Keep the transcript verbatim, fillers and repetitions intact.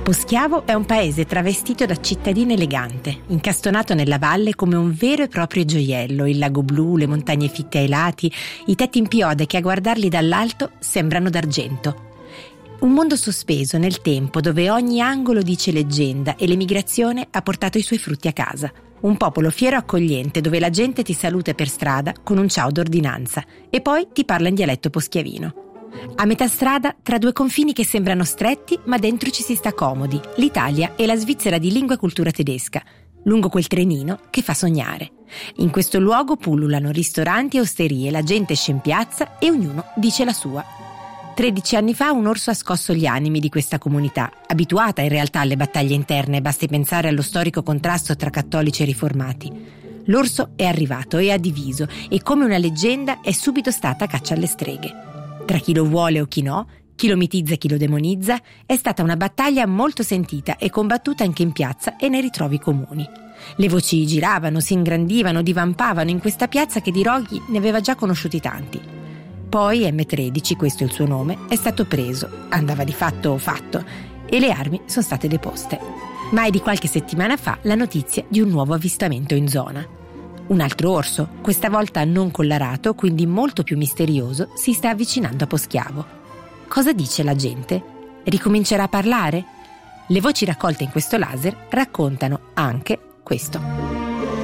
Poschiavo è un paese travestito da cittadina elegante, incastonato nella valle come un vero e proprio gioiello, il lago blu, le montagne fitte ai lati, i tetti in piode che a guardarli dall'alto sembrano d'argento. Un mondo sospeso nel tempo dove ogni angolo dice leggenda e l'emigrazione ha portato i suoi frutti a casa. Un popolo fiero e accogliente dove la gente ti saluta per strada con un ciao d'ordinanza e poi ti parla in dialetto poschiavino. A metà strada, tra due confini che sembrano stretti, ma dentro ci si sta comodi, l'Italia e la Svizzera di lingua e cultura tedesca, lungo quel trenino che fa sognare. In questo luogo pullulano ristoranti e osterie, la gente esce in piazza e ognuno dice la sua. Tredici anni fa un orso ha scosso gli animi di questa comunità, abituata in realtà alle battaglie interne, basti pensare allo storico contrasto tra cattolici e riformati. L'orso è arrivato e ha diviso e come una leggenda è subito stata a caccia alle streghe. Tra chi lo vuole o chi no, chi lo mitizza e chi lo demonizza, è stata una battaglia molto sentita e combattuta anche in piazza e nei ritrovi comuni. Le voci giravano, si ingrandivano, divampavano in questa piazza che di roghi ne aveva già conosciuti tanti. Poi emme tredici, questo è il suo nome, è stato preso, andava di fatto fatto, e le armi sono state deposte. Ma è di qualche settimana fa la notizia di un nuovo avvistamento in zona. Un altro orso, questa volta non collarato, quindi molto più misterioso, si sta avvicinando a Poschiavo. Cosa dice la gente? Ricomincerà a parlare? Le voci raccolte in questo laser raccontano anche questo.